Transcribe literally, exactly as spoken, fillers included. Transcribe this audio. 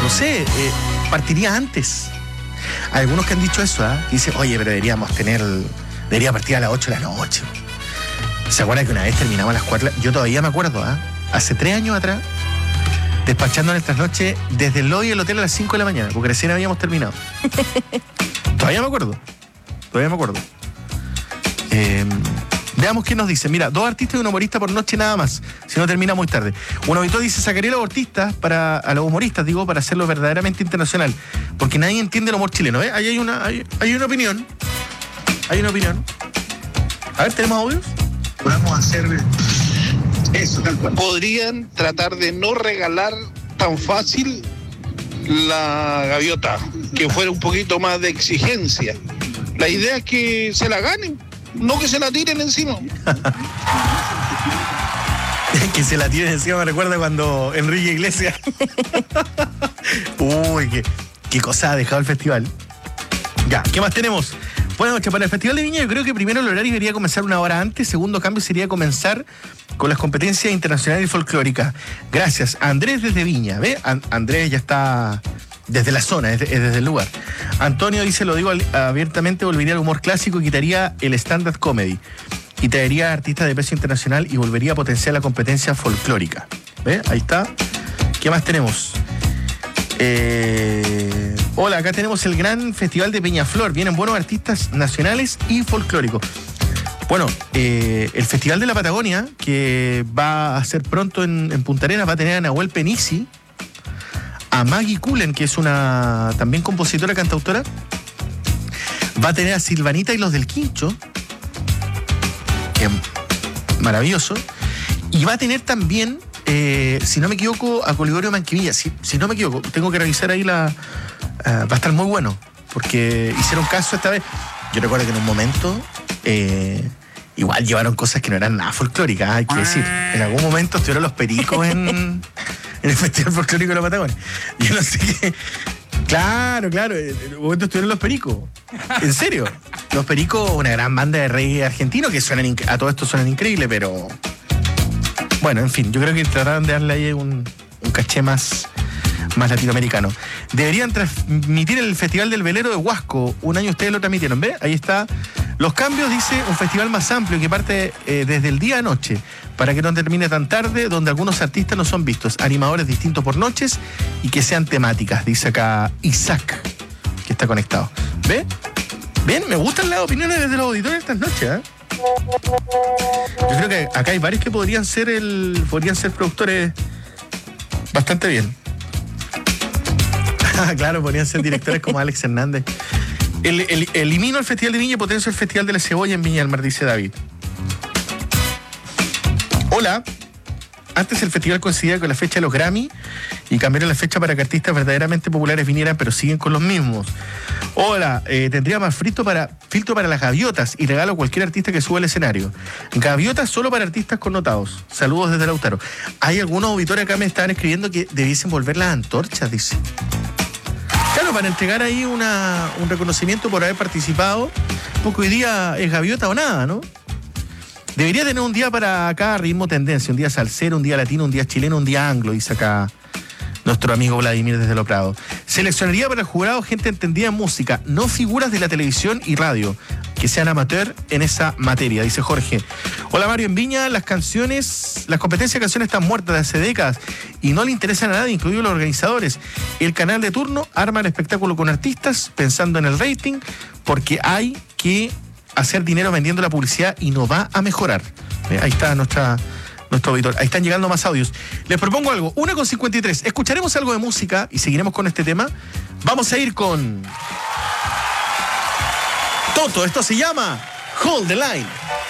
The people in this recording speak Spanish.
no sé, eh, partiría antes. Hay algunos que han dicho eso, ¿eh? Y dicen, oye, pero deberíamos tener, debería partir a las ocho de la noche. ¿Se acuerdan que una vez terminamos a las cuatro? Yo todavía me acuerdo, ¿eh? Hace tres años atrás, despachando nuestras noches desde el lobby del hotel a las cinco de la mañana, porque recién habíamos terminado. Todavía me acuerdo. Todavía me acuerdo. Eh, veamos qué nos dice. Mira, dos artistas y un humorista por noche nada más, si no termina muy tarde. Un auditor dice, sacaría a los artistas, para, a los humoristas, digo, para hacerlo verdaderamente internacional, porque nadie entiende el humor chileno, ¿eh? Ahí hay una, hay, hay una opinión. Hay una opinión. A ver, ¿tenemos audios? Podemos hacer eso, tal cual. Podrían tratar de no regalar tan fácil la gaviota, que fuera un poquito más de exigencia. La idea es que se la ganen, no que se la tiren encima. Que se la tiren encima me recuerda cuando Enrique Iglesias. Uy, qué, qué cosa ha dejado el festival. Ya, ¿qué más tenemos? Buenas noches. Para el Festival de Viña yo creo que primero el horario debería comenzar una hora antes. Segundo cambio sería comenzar con las competencias internacionales y folclóricas. Gracias. Andrés desde Viña. ¿Ve? An- Andrés ya está desde la zona, es, de, es desde el lugar. Antonio dice, lo digo al- abiertamente, volvería al humor clásico y quitaría el stand-up comedy. Y traería artistas de peso internacional y volvería a potenciar la competencia folclórica. ¿Ve? Ahí está. ¿Qué más tenemos? Eh... Hola, acá tenemos el gran festival de Peñaflor. Vienen buenos artistas nacionales y folclóricos. Bueno, eh, el Festival de la Patagonia, que va a ser pronto en, en Punta Arenas, va a tener a Nahuel Penisi, a Maggie Cullen, que es una también compositora, cantautora. Va a tener a Silvanita y los del Quincho, que maravilloso. Y va a tener también, eh, si no me equivoco, a Coligorio Manquivilla. Si, si no me equivoco, tengo que revisar ahí la... Uh, va a estar muy bueno, porque hicieron caso esta vez. Yo recuerdo que en un momento eh, igual llevaron cosas que no eran nada folclóricas, hay que decir. En algún momento estuvieron los pericos en, en el Festival Folclórico de la Patagonia. Yo no sé qué. Claro, claro, en un momento estuvieron los pericos. En serio. Los pericos, una gran banda de reggae argentino que suenan inc- a todo esto suenan increíbles, pero bueno, en fin, yo creo que trataron de darle ahí un, un caché más. más latinoamericano. Deberían transmitir el Festival del Velero de Huasco. Un año ustedes lo transmitieron, ¿ves? Ahí está. Los cambios, dice, un festival más amplio que parte eh, desde el día a noche, para que no termine tan tarde, donde algunos artistas no son vistos, animadores distintos por noches y que sean temáticas, dice acá Isaac, que está conectado. ¿Ve? Bien, me gustan las opiniones desde los auditores estas noches, ¿eh? Yo creo que acá hay varios que podrían ser el, podrían ser productores bastante bien. Claro, podrían ser directores como Alex Hernández. El, el, elimino el Festival de Viña y potencio el Festival de la Cebolla en Viña del Mar, dice David. Hola. Antes el festival coincidía con la fecha de los Grammy y cambiaron la fecha para que artistas verdaderamente populares vinieran, pero siguen con los mismos. Hola, eh, tendría más filtro para, filtro para las gaviotas y regalo a cualquier artista que suba al escenario. Gaviotas solo para artistas connotados. Saludos desde Lautaro. Hay algunos auditores acá me estaban escribiendo que debiesen volver las antorchas, dice. Claro, para entregar ahí una, un reconocimiento por haber participado, porque hoy día es gaviota o nada, ¿no? Debería tener un día para cada ritmo tendencia, un día salsero, un día latino, un día chileno, un día anglo, dice acá nuestro amigo Vladimir desde Lo Prado. Seleccionaría para el jurado gente entendida en música, no figuras de la televisión y radio, que sean amateur en esa materia, dice Jorge. Hola Mario, en Viña las canciones, las competencias de canciones están muertas de hace décadas y no le interesan a nadie, incluidos los organizadores. El canal de turno arma el espectáculo con artistas pensando en el rating, porque hay que hacer dinero vendiendo la publicidad y no va a mejorar. Eh, ahí está nuestra, nuestro auditor. Ahí están llegando más audios. Les propongo algo. una con cincuenta y tres. Escucharemos algo de música y seguiremos con este tema. Vamos a ir con Toto. Esto se llama Hold the Line.